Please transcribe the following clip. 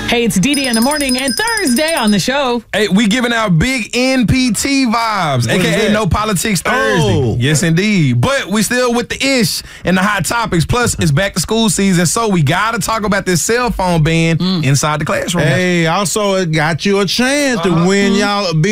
Hey, it's DD in the morning and Thursday on the show. Hey, we giving out big NPT vibes, a.k.a. No Politics Thursday. Oh. Yes, indeed. But we still with the ish and the hot topics. Plus, it's back to school season, so we got to talk about this cell phone ban inside the classroom. Hey, also it got you a chance to win y'all